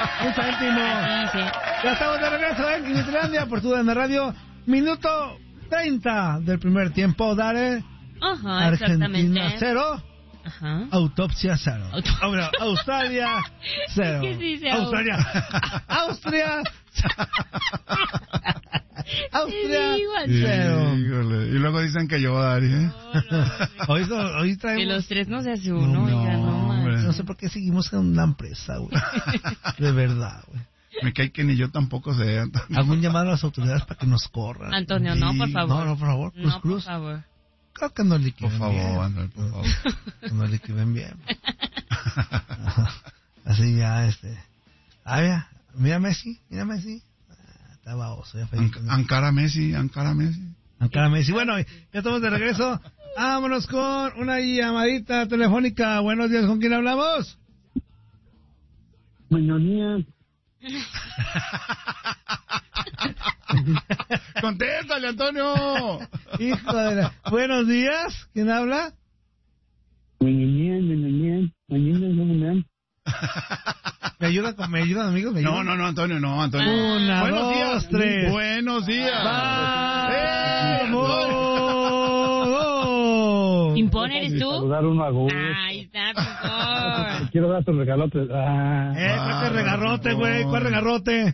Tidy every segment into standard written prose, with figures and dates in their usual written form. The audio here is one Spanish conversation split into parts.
Un céntimo. Sí. Ya estamos de regreso en Inutilandia por TUDN Radio. Minuto 30 del primer tiempo. Dale. Ajá, Argentina exactamente. 0. Ajá. Autopsia 0. Ahora, Australia 0. ¿Qué dice Austria. Austria Sí, igual. 0. Híjole. Y luego dicen que yo, Dari, ¿eh? Hoy traemos... Que los tres no se hace uno, oiga, no hombre. manches. No sé por qué seguimos en una empresa, güey. De verdad, güey. Me cae que ni yo tampoco sé, Antonio. Algún llamado a las autoridades para que nos corran. Antonio, no, por favor. No, por favor. Cruz, No, Cruz. por favor. Creo que nos liquiden Por bien. favor, Antonio, por favor. Que nos liquiden bien. Así ya, mira Messi. Está baboso, ya feliz. Ankara Messi. Ankara Messi. Bueno, ya estamos de regreso. Vámonos con una llamadita telefónica. Buenos días, ¿con quién hablamos? Buenos días. ¡Contéstale, Antonio! Hijo de la... Buenos días, ¿quién habla? Buenos días. ¿Me ayudan, amigos? ¿Me ayudan? No, Antonio, no, Antonio. Una, Buenos dos, días. tres. Buenos días. ¡Vamos! ¿Pimpón eres tú? Saludar uno a gusto. Ahí está, Pimpón. Quiero dar tu regalote. Creo que regarrote, güey. ¿Cuál regarrote?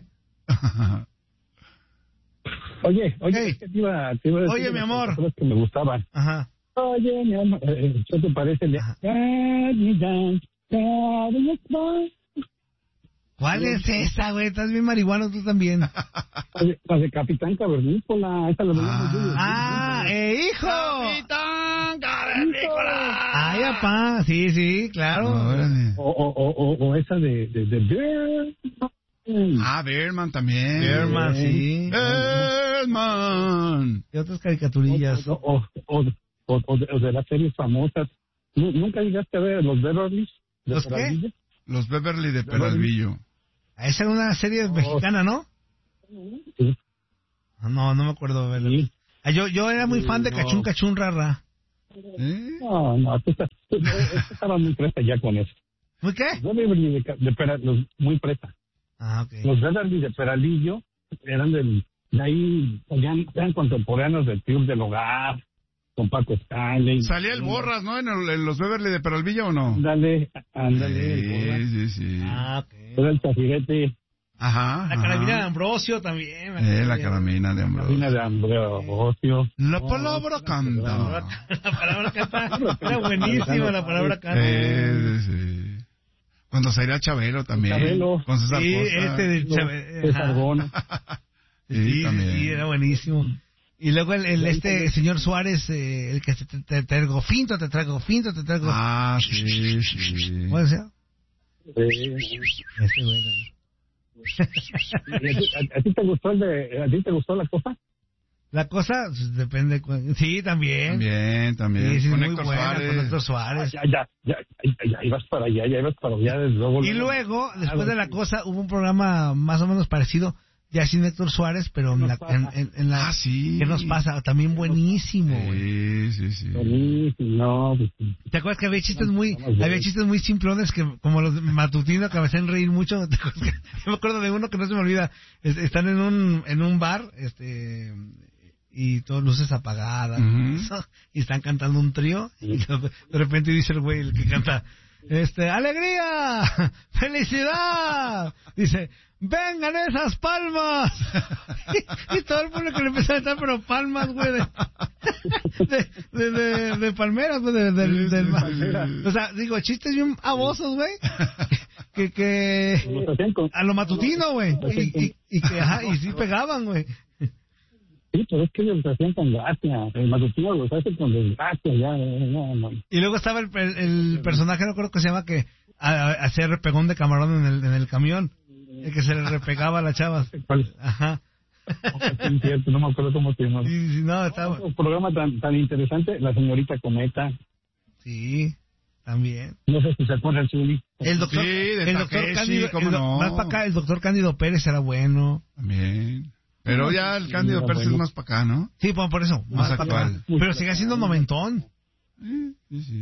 Oye, Hey. es que te iba a decir Oye, mi amor. las cosas que me gustaban. Ajá. Oye, mi amor, ¿qué te parece? ¿Cuál es esa, güey? Estás bien marihuano tú también. La de Capitán Cavernícola, esa la veíamos yo. ¡Hijo! ¡Capitán Cavernícola! ¡Ay, apá! Sí, claro. Órale. O esa de Bear. Bearman también. Bearman, sí. Bearman. Y otras caricaturillas. O de las series famosas. ¿Nunca llegaste a ver los Beverly? ¿Los qué? Los Beverly de Peralvillo. Esa era una serie mexicana, ¿no? Sí. No me acuerdo de verla. Sí. Yo era muy fan de Cachún Cachún Rara. No, tú estabas muy presta ya con eso. ¿Muy qué? Los Beverly muy presta. Ok. Los Beverly de Peralvillo eran de ahí, eran contemporáneos del Club del Hogar, con Paco Stanley. Salía el Borras, ¿no? En los Beverly de Peralvillo, ¿o no? Ándale. Sí. Ok. Era el Chafirete. Ajá. La carabina de Ambrosio también. La carabina de Ambrosio. Carabina de Ambrosio. La palabra canta. La palabra canta. Era buenísima la palabra canta. Sí. Cuando salía Chabelo también. Chabelo. Con César Sí, Costa. de Chabelo. César Bona. Sí, también. Sí, era buenísimo. Y luego el señor Suárez, el que te traigo finto, te traigo. Sí. ¿Cómo decía? Ese güey. ¿A ti te gustó la cosa? La cosa, pues, depende. Sí, también. También. Sí, Con muy Héctor buena, Suárez. con Héctor Suárez. Ya ibas para allá, desde luego. Y luego, después de la cosa, hubo un programa más o menos parecido, ya sin Héctor Suárez, pero en la sí. ¿Qué nos pasa? También buenísimo, güey. Sí. No, pues, ¿Te acuerdas que había chistes muy simplones que como los matutinos que me hacían reír mucho? ¿Te acuerdas que, yo me acuerdo de uno que no se me olvida. Están en un bar, y todas luces apagadas, y están cantando un trío, y de repente dice el güey, el que canta, ¡alegría! ¡Felicidad! Dice, ¡vengan esas palmas! y todo el público le empieza a dar, pero palmas, güey, de palmeras, güey, del mar. O sea, digo, chistes bien abosos, güey, que a lo matutino, güey, y sí pegaban, güey. Sí, pero es que ellos lo hacían con gracia. El matutino los hace con desgracia, no. Y luego estaba el personaje, no creo que se llama, que hacía repegón de camarón en el camión. El que se le repegaba a las chavas. ¿Cuál? Ajá. Es cierto, no me acuerdo cómo se llama. Sí, no, estaba... Un programa tan interesante, La Señorita Cometa. Sí, también. No sé si se acuerda el Zuli. El doctor, Sí, de el doctor Takeshi, Cándido, cómo no. más para acá, el doctor Cándido Pérez era bueno. También. Pero ya el Cándido Pérez es más para acá, ¿no? Sí, por eso, Más para acá. actual. Pero sigue siendo momentón.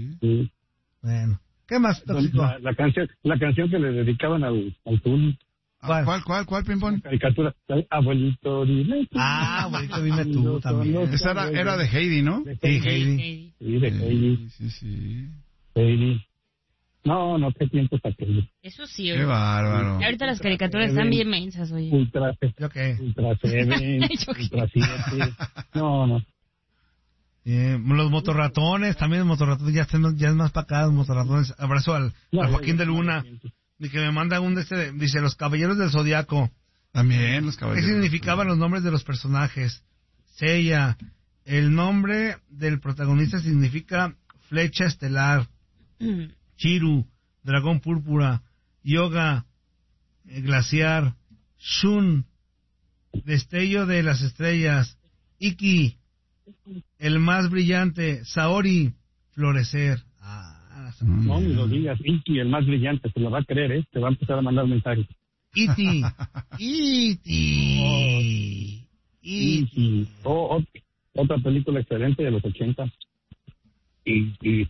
Sí. Bueno, ¿qué más, tóxico? La canción que le dedicaban al Zuli. ¿Cuál, Pimpón? Caricatura. Abuelito, dime tú. Abuelito, dime tú también. Esa era de Heidi, ¿no? De Sí, Heidi. Heidi. Sí, de Heidi. Sí. Heidi. No, qué tiempo está aquello. Eso sí, Qué bárbaro. ahorita las caricaturas están bien mensas, oye. Ultra ¿Yo qué? 7, ¿Yo qué? Ultra 7. No. Los motorratones, también los motorratones, ya es más para acá, los motorratones. Abrazo al Joaquín de Luna, y que me manda dice, los Caballeros del Zodiaco. También los ¿Qué caballeros. significaban los nombres de los personajes? Seiya, el nombre del protagonista significa flecha estelar. Chiru, dragón púrpura. Yoga, glaciar. Shun, destello de las estrellas. Iki, el más brillante. Saori, florecer. No, ni lo digas. Iki, el más brillante, se lo va a creer, te va a empezar a mandar mensajes. Iti. Otra película excelente de los 80. Y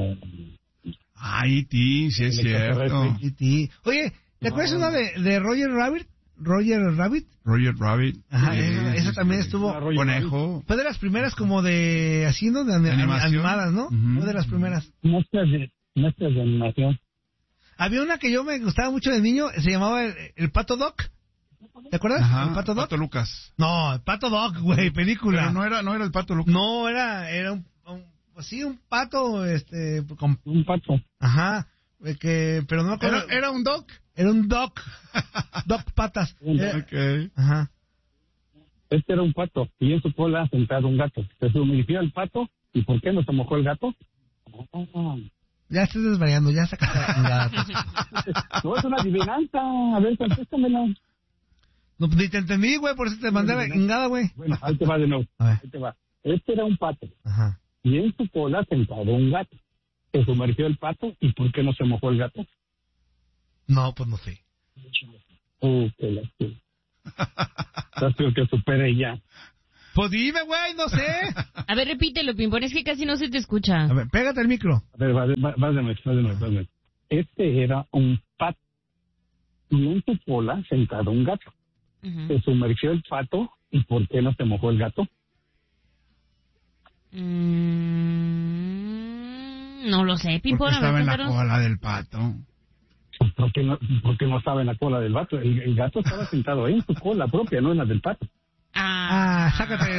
E.T., sí es cierto. Iti. Oye, ¿te acuerdas una de Roger Rabbit? Roger Rabbit. Ajá, esa también estuvo. Conejo. Fue de las primeras como de haciendo de animadas, ¿no? Fue de las primeras. Muestras de animación. Había una que yo me gustaba mucho de niño, se llamaba el Pato Doc. ¿Te acuerdas? Ajá, ¿El Pato Doc? Pato Lucas. No, el Pato Doc, güey, película. Pero no era el Pato Lucas. No, era un pato, con... Un pato. Ajá, pero no me acuerdo. ¿Era un Doc? Era un Doc. Doc Patas. Ok. Ajá. Este era un pato, y en su cola sentado un gato. Se sumergió el pato, ¿y por qué no se mojó el gato? Ya estás desvariando, ya sacaste la chingada. No, es una adivinanza. A ver, contéstamela. No, ni te entendí, güey, por eso te mandé la chingada, güey. Bueno, ahí te va de nuevo. A ver. Ahí te va. Este era un pato, Ajá. y en su cola sentado un gato. Se sumergió el pato, ¿y por qué no se mojó el gato? No, pues no sé. Qué lástima. Lástima que supere ya. Pues dime, güey, no sé. A ver, repítelo, Pimpón, es que casi no se te escucha. A ver, pégate el micro. A ver, va de nuevo. Este era un pato, y en su cola sentado un gato. Ujú. Se sumergió el pato, ¿y por qué no se mojó el gato? No lo sé, Pimpón. Porque A ver, estaba en la cuéntanos. cola del pato. Porque no estaba en la cola del gato. El gato estaba sentado ahí en su cola propia, no en la del pato. Sácate.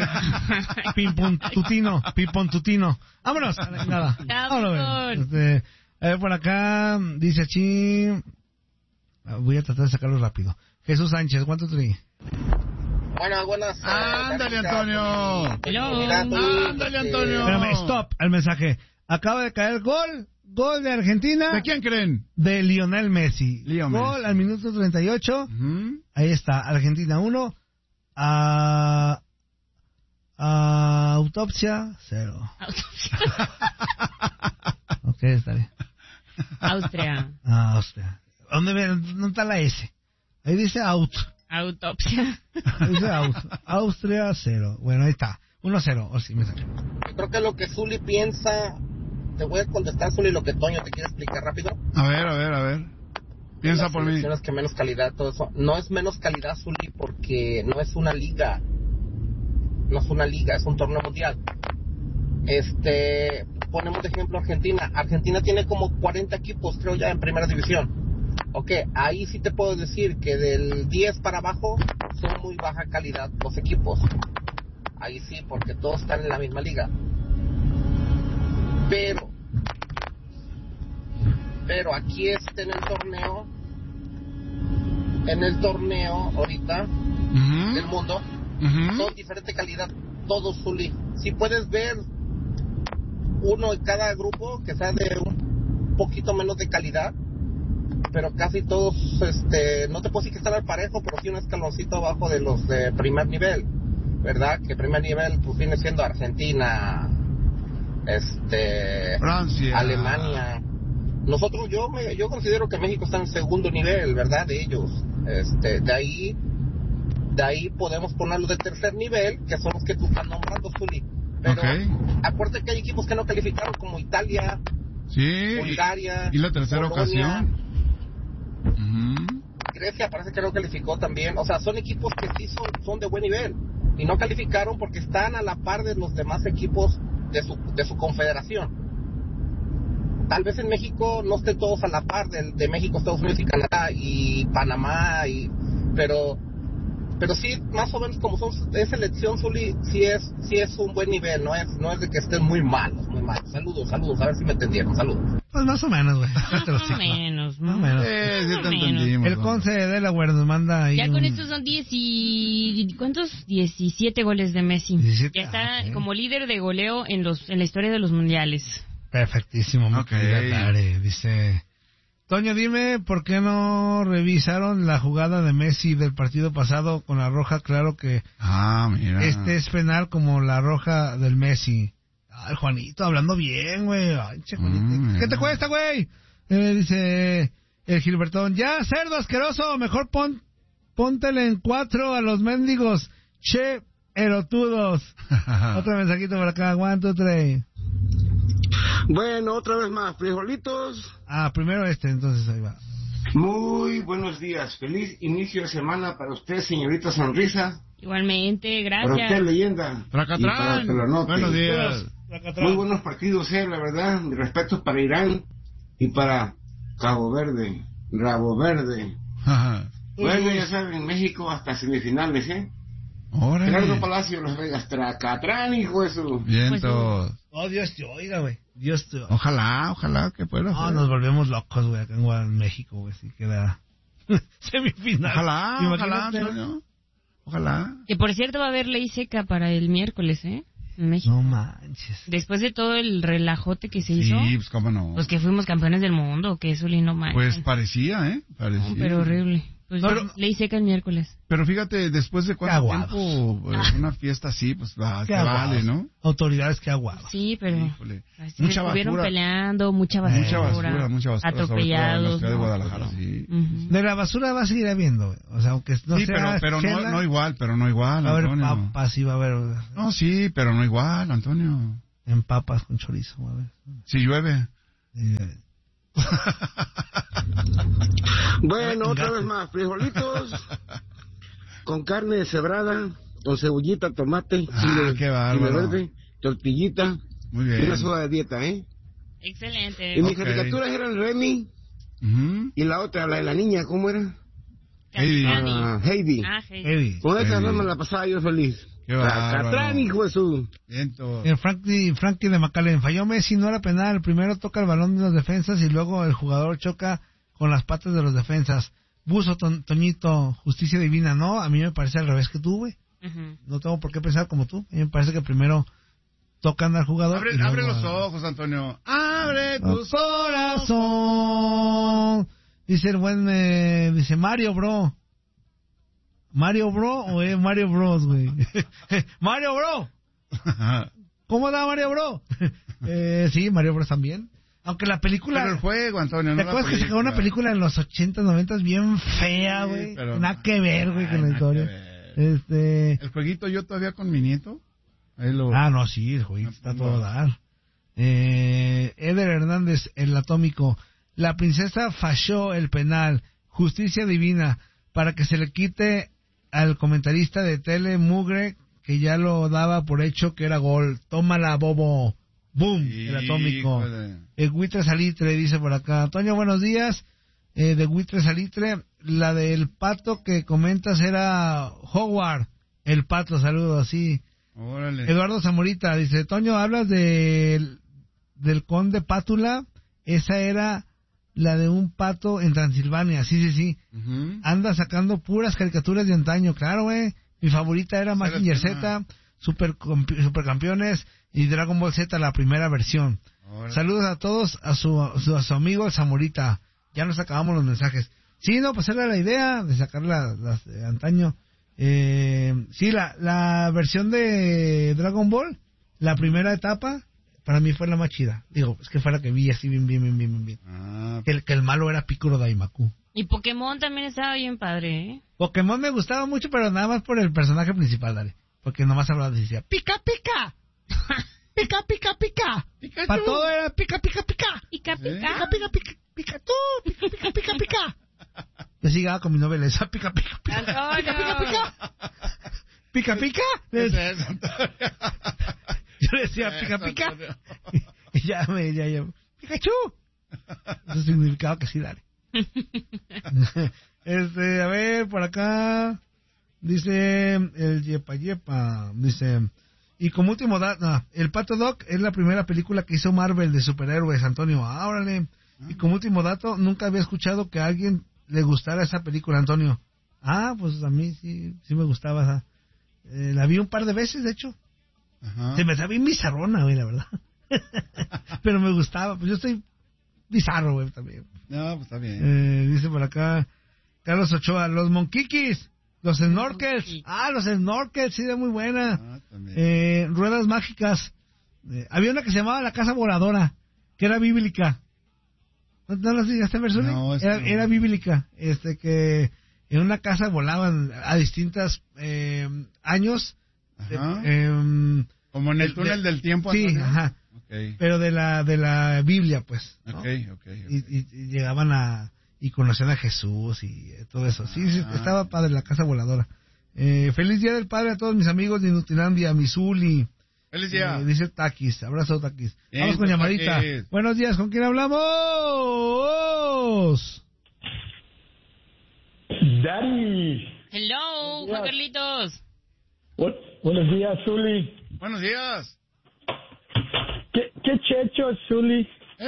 Pimpón tutino. Vámonos. Nada. Vámonos. A ver, por acá dice aquí. Voy a tratar de sacarlo rápido. Jesús Sánchez, ¿cuánto trae? Buenas. ¡Ándale, Antonio! ¡Ándale, Antonio! Espérame, stop al mensaje. Acaba de caer gol de Argentina. ¿De quién creen? De Lionel Messi. Leo Gol Messi. al minuto 38. Ujú. Ahí está, Argentina 1. Autopsia 0. Ok, está bien. Austria. Austria. ¿Dónde está la S? Ahí dice Autopsia. Ahí dice Austria 0. Bueno, ahí está. 1-0. O sí, me salió. Yo creo que lo que Zuli piensa, te voy a contestar, Zuli, lo que Toño te quiere explicar rápido. A ver. Piensa por mí. Las selecciones que menos calidad, todo eso. No es menos calidad, Zuli, porque no es una liga. No es una liga, es un torneo mundial. Ponemos de ejemplo Argentina. Argentina tiene como 40 equipos, creo ya, en primera división. Ok, ahí sí te puedo decir que del 10 para abajo son muy baja calidad los equipos. Ahí sí, porque todos están en la misma liga. Pero aquí en el torneo ahorita Ujú. del mundo, Ujú. son diferente calidad, todos Zuli. Si puedes ver uno en cada grupo que sea de un poquito menos de calidad, pero casi todos, no te puedo decir que están al parejo, pero sí un escaloncito abajo de los de primer nivel, ¿verdad? Que primer nivel pues viene siendo Argentina, Francia, Alemania. Nosotros, yo considero que México está en segundo nivel, ¿verdad? De ellos. De ahí podemos ponerlos de tercer nivel, que son los que tú estás nombrando, Zuli. Pero Okay. acuérdate que hay equipos que no calificaron, como Italia, Sí. Bulgaria, Y la tercera Polonia, ocasión. Ujú. Grecia parece que no calificó también. O sea, son equipos que sí son de buen nivel. Y no calificaron porque están a la par de los demás equipos de su confederación. Tal vez en México no estén todos a la par de México, Estados Unidos y Canadá y Panamá, pero sí, más o menos como es selección, Zuli, sí es un buen nivel, no es de que estén muy malos, muy malos. Saludos, a ver si me entendieron, saludos. Pues más o menos, güey. Más o menos. Más o menos. Sí te entendimos. El Conce de Delaware nos manda ahí. Ya con estos son 17 goles de Messi. 17, Ya está ok. como líder de goleo en la historia de los mundiales. Perfectísimo, mi Ok. querida Tare. Dice, Toño, dime por qué no revisaron la jugada de Messi del partido pasado con la roja. Claro que Mira. este es penal como la roja del Messi. Ay, Juanito, hablando bien, güey. Ay, che, Juanito. ¿Qué te cuesta, güey? Dice el Gilbertón, ya, cerdo asqueroso, mejor póntele en 4 a los mendigos. Che, erotudos. Otro mensajito por acá, 1, 2, 3. Bueno, otra vez más, frijolitos. Primero entonces ahí va. Muy buenos días. Feliz inicio de semana para usted, señorita Sonrisa. Igualmente, Para usted, gracias. Tracatrán. leyenda. Y para el pelonote. Buenos días. Muy buenos partidos, la verdad. Mi respeto para Irán y para Cabo Verde, Rabo Verde. Bueno, ya saben, México hasta semifinales, Órale. Gerardo Palacio, Las Vegas, Tracatrán, hijo de su... Vientos. Oh, Dios te oiga, güey. Dios te oiga. Ojalá que pueda. No, nos volvemos locos, güey, acá en México, güey, si queda semifinal. Ojalá, Imagínate. Antonio. Ojalá. Que por cierto va a haber ley seca para el miércoles, En México. No manches. Después de todo el relajote que se hizo, Sí, pues cómo no. pues que fuimos campeones del mundo, que eso lindo mal. Pues parecía, Parecía. No, pero horrible. Pues Pero- ley seca el miércoles. Pero fíjate, después de cuánto aguados. tiempo, una fiesta así, pues va, Qué te aguados. vale, ¿no? Autoridades que aguados. Sí, pero Híjole. así Mucha estuvieron basura. peleando, mucha Mucha basura, basura, sobre todo en la atropellados. ciudad de ¿no? Guadalajara, sí. Ujú. De la basura va a seguir habiendo, güey. O sea, aunque no Sí, sea pero chela, no igual, va a haber Antonio. papas, sí va a haber No, sí, pero no igual, Antonio. en papas con chorizo, va a haber. Si llueve. Bueno, otra Gato. vez más, frijolitos con carne deshebrada, con cebollita, tomate, Qué bárbaro. chile verde, tortillita Muy y bien. una soda de dieta, Excelente. Y mis Ok. caricaturas eran Remy Ujú. y la otra, la de la niña, ¿cómo era? Heidi. Heidi. Heidi. Eddie. Con esa Heidi. no me la pasaba yo feliz. Qué bárbaro. Tracatrán, hijo de su... Vientos. El Frankie de McAllen falló Messi, no era penal. Primero toca el balón de los defensas y luego el jugador choca con las patas de los defensas. Buzo, Toñito, justicia divina. No, a mí me parece al revés que tú, güey. Ujú. No tengo por qué pensar como tú. A mí me parece que primero tocan al jugador. Abre, y luego abre los al- ojos, Antonio. Abre tus corazón. Dice el buen, dice Mario Bro. ¿Mario Bro o es Mario Bros, güey? Mario Bro. ¿Cómo da Mario Bro? Sí, Mario Bros también. Aunque la película... Pero el juego, Antonio, ¿Te no la acuerdas que se acabó una película en los 80, 90 bien fea, Sí, güey? pero- Nada que ver, güey, con la Nada historia. que ver. Este... El jueguito yo todavía con mi nieto. Ahí lo... Ah, no, sí, el jueguito está todo a dar. Eder Hernández, el atómico. La princesa falló el penal. Justicia divina. Para que se le quite al comentarista de tele mugre que ya lo daba por hecho que era gol. Tómala, bobo. Boom, el atómico. Híjole. El Buitre Salitre dice por acá. Toño, buenos días. De Buitre Salitre. La del pato que comentas era Howard. El pato, saludos, sí. Órale. Eduardo Zamorita dice, Toño, hablas del conde Pátula. Esa era la de un pato en Transilvania. Sí. Ujú. Anda sacando puras caricaturas de antaño. Claro, güey. Mi favorita era Mazinger Z, Supercampeones y Dragon Ball Z, la primera versión. Órale. Saludos a todos, a su amigo el Zamorita. Ya nos acabamos los mensajes. Sí, no, pues era la idea de sacar las de antaño. Sí, la versión de Dragon Ball, la primera etapa, para mí fue la más chida. Digo, es que fue la que vi así bien. Ah, Que el malo era Piccolo Daimaku. Y Pokémon también estaba bien padre, Pokémon me gustaba mucho, pero nada más por el personaje principal, dale. Porque nomás hablaba y decía, pica, pica. Pica, pica, pica. Pikachu. Para todo era pica, pica, pica. Pica, ¿Sí? pica. Pica, pica, pica, pica, tú. Pica, pica, pica, pica. Yo llegaba con mi novia y le decía, pica, pica, pica. ¡Antonio! Pica, pica. Yo le decía, pica, pica. Y ya me decía, Pikachu. Eso significaba que sí, dale. A ver, por acá dice el Yepa Yepa, dice, y como último dato, el Pato Doc es la primera película que hizo Marvel de superhéroes, Antonio. Órale. Y como último dato, nunca había escuchado que a alguien le gustara esa película, Antonio. Pues a mí sí me gustaba. La vi un par de veces, de hecho. Ajá. Se me está bien bizarrona, güey, la verdad. Pero me gustaba, pues yo estoy bizarro, güey, también. No, pues está bien. Dice por acá Carlos Ochoa, los monquiquis, los snorkels. Los snorkels, sí, era muy buena. Ruedas mágicas. Había una que se llamaba La Casa Voladora, que era bíblica. ¿No las llegaste a ver, Zuli? No, era bíblica. Que en una casa volaban a distintos años. Como en el túnel del tiempo. Sí, Antonio. ajá. Okay. Pero de la Biblia, pues, ¿no? Okay. Y llegaban y conocían a Jesús y todo eso. Sí, estaba padre la casa voladora. Feliz Día del Padre a todos mis amigos de Inutilandia, Missouli. Feliz día. Dice Taquis, abrazo Taquis. Vamos con llamadita. Taquis. Buenos días, ¿con quién hablamos? Daddy. Hello, Juan Carlitos. Buenos días, Zuli. Buenos días. ¿Qué checho, Zuli?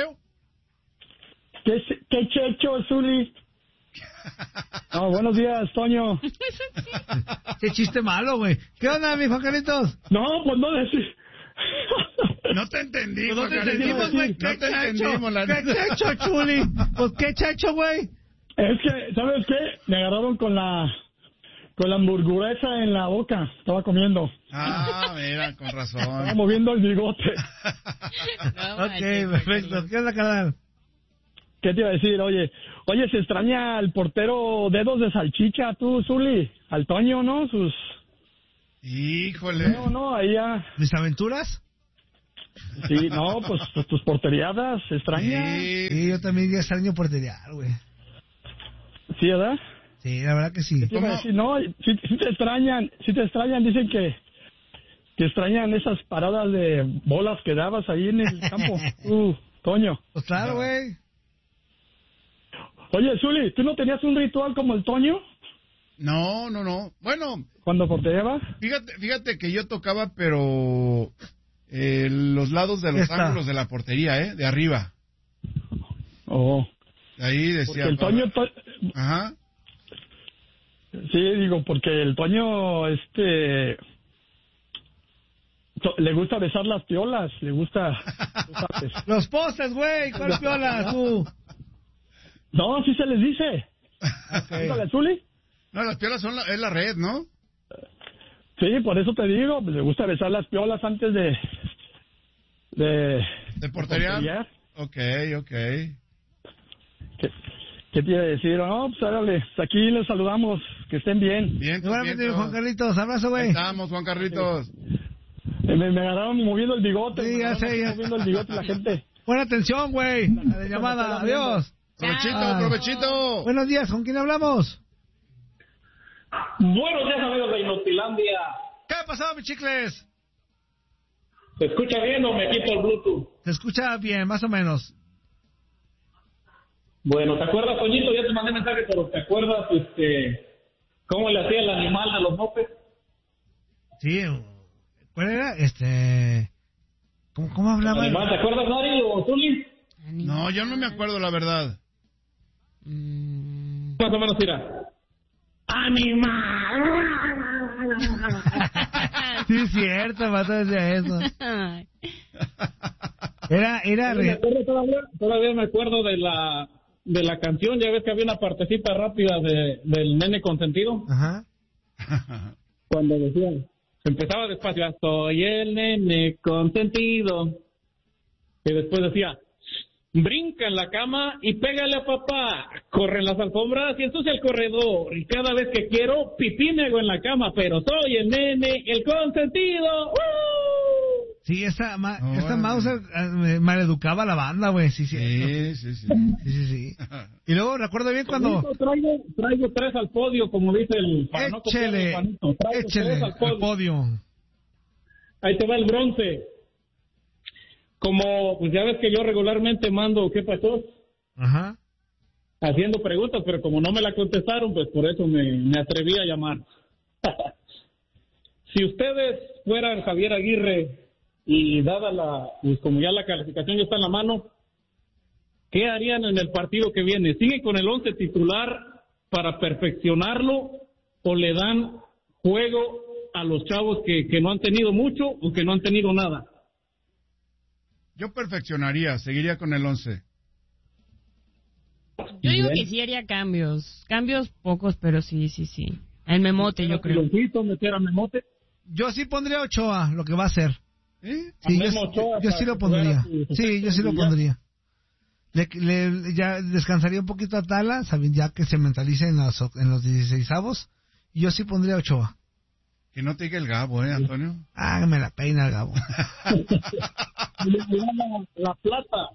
¿Qué checho, Zuli? No, buenos días, Toño. Qué chiste malo, güey. ¿Qué onda, mi Juan Carlitos? No, pues no decir. No te entendimos, No te entendimos, güey. No te entendimos, la ¿Qué checho, Chuli? Pues qué checho, güey. Es que, ¿sabes qué? Me agarraron con la hamburguesa en la boca. Estaba comiendo. Mira, con razón. Estaba moviendo el bigote. Ok, perfecto. ¿Qué onda, carnal? ¿Qué te iba a decir? Oye, se extraña al portero Dedos de Salchicha, tú, Zuli. Al Toño, ¿no? Híjole. No, ahí ya. ¿Mis aventuras? Sí, no, pues tus porteriadas, se extraña. Sí, yo también ya extraño porteriar, güey. Sí, ¿verdad? Sí, la verdad que sí. ¿Qué te iba a decir? No, sí te extrañan, dicen que extrañan esas paradas de bolas que dabas ahí en el campo. Toño. Pues claro, güey. Oye, Zuli, ¿tú no tenías un ritual como el Toño? No. Bueno. ¿Cuando porteaba? Fíjate que yo tocaba, pero los lados de los ángulos de la portería, de arriba. Oh. Ahí decía. Porque el Toño... Ajá. Sí, digo, porque el Toño, le gusta besar las piolas, le gusta... Los postes, güey, ¿cuál piolas, tú? No, sí se les dice. Okay. ¿Dígale, Zuli? No, las piolas es la red, ¿no? Sí, por eso te digo, le gusta besar las piolas antes de portería. Ok. ¿Qué te iba a decir? No, pues órale, aquí les saludamos, que estén bien. Bien, igualmente, Juan Carlitos, abrazo, güey. Estamos, Juan Carlitos. Me agarraron moviendo el bigote. Sí, ya sé. Moviendo el bigote la gente. Buena atención, güey. La llamada, adiós. Provechito. Buenos días, ¿con quién hablamos? Buenos días, amigos de Inutilandia. ¿Qué ha pasado, mis chicles? ¿Se escucha bien o me quito el Bluetooth? Se escucha bien, más o menos. Bueno, ¿te acuerdas, Toñito? Ya te mandé mensaje, pero ¿te acuerdas cómo le hacía el animal a los mopes? Sí, ¿cuál era? ¿Cómo hablaba? ¿Animal? ¿Te acuerdas, Dari o Zuli? No, yo no me acuerdo, la verdad. Más o menos, mira. ¡Ánima! Sí, es cierto, Mato decía eso. Era Todavía me acuerdo de la canción. Ya ves que había una partecita rápida del nene consentido. Ajá. Cuando decía, empezaba despacio, soy el nene consentido. Y después decía, brinca en la cama y pégale a papá. Corre en las alfombras y ensucia el corredor. Y cada vez que quiero, pipí me hago en la cama. Pero soy el nene, el consentido. Sí, esta Mauser maleducaba a la banda, güey. Sí. Y luego recuerdo bien cuando... Traigo 3 al podio, como dice el... Échele al podio. Ahí te va el bronce. Como, pues ya ves que yo regularmente mando, ¿qué pasó? Ajá. Haciendo preguntas, pero como no me la contestaron, pues por eso me atreví a llamar. Si ustedes fueran Javier Aguirre y dada pues como ya la calificación ya está en la mano, ¿qué harían en el partido que viene? ¿Siguen con el 11 titular para perfeccionarlo o le dan juego a los chavos que no han tenido mucho o que no han tenido nada? Yo perfeccionaría, seguiría con el 11. Yo digo que sí haría cambios pocos, pero sí. El Memote, yo creo. ¿Meter a Memote? Yo sí pondría Ochoa, lo que va a hacer. Sí, yo sí lo pondría. Sí, yo sí lo pondría. Ya descansaría un poquito a Tala, ya que se mentalice en los 16avos. Y yo sí pondría Ochoa. Que no te diga el Gabo, Antonio. Me la peina el Gabo. La plata.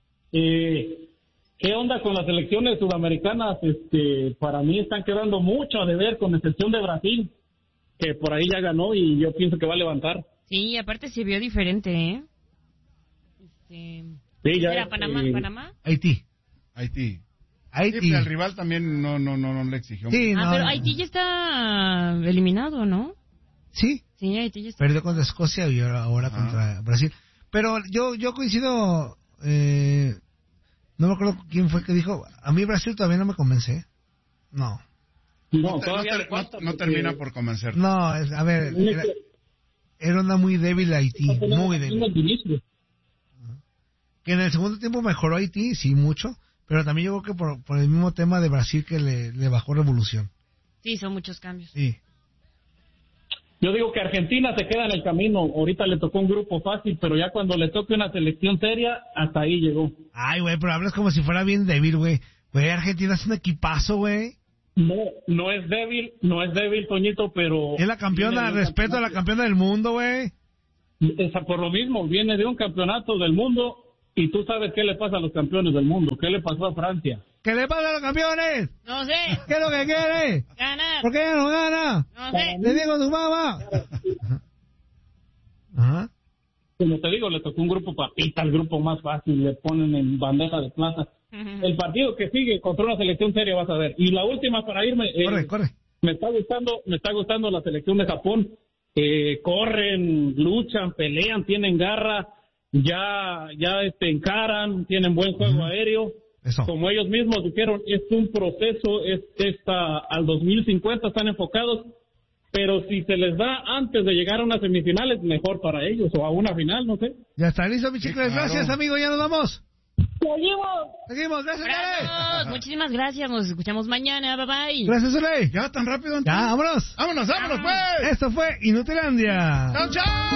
¿Qué onda con las selecciones sudamericanas? Para mí están quedando mucho a deber, con excepción de Brasil, que por ahí ya ganó y yo pienso que va a levantar. Sí, aparte se vio diferente, ¿eh? Sí, ya ¿Era Panamá? Haití. Sí, pero el rival también no le exigió. Sí, pero Haití ya está eliminado, ¿no? Sí. Sí, Haití ya está. Perdió contra Escocia y ahora contra Brasil. Pero yo coincido... no me acuerdo quién fue que dijo, a mí Brasil todavía no me convence. No termina por convencer. No, a ver, era una muy débil Haití, muy débil. Que en el segundo tiempo mejoró Haití, sí, mucho, pero también yo creo que por el mismo tema de Brasil que le bajó revolución. Sí, son muchos cambios. Sí. Yo digo que Argentina se queda en el camino. Ahorita le tocó un grupo fácil, pero ya cuando le toque una selección seria, hasta ahí llegó. Ay, güey, pero hablas como si fuera bien débil, güey. Güey, Argentina es un equipazo, güey. No es débil, Toñito, pero... Es la campeona, respeto a la campeona del mundo, güey. Por lo mismo, viene de un campeonato del mundo y tú sabes qué le pasa a los campeones del mundo. ¿Qué le pasó a Francia? ¿Qué le pasa a los campeones? No sé. ¿Qué es lo que quiere? Ganar. ¿Por qué ella no gana? No sé. Le digo a tu mamá. Ajá. Como te digo, le tocó un grupo papita, el grupo más fácil, le ponen en bandeja de plata. El partido que sigue contra una selección seria vas a ver. Y la última para irme. Corre. Me está gustando la selección de Japón. Corren, luchan, pelean, tienen garra, ya encaran, tienen buen juego aéreo. Eso. Como ellos mismos dijeron, es un proceso, al 2050 están enfocados, pero si se les da antes de llegar a unas semifinales, mejor para ellos, o a una final, no sé. Ya está listo, mi chicles. Claro. Gracias, amigo, ya nos vamos. Seguimos, gracias, Dale. Muchísimas gracias, nos escuchamos mañana, bye. Gracias, Zuley. Ya tan rápido, Antonio. Ya, vámonos, pues. Esto fue Inutilandia. Chao.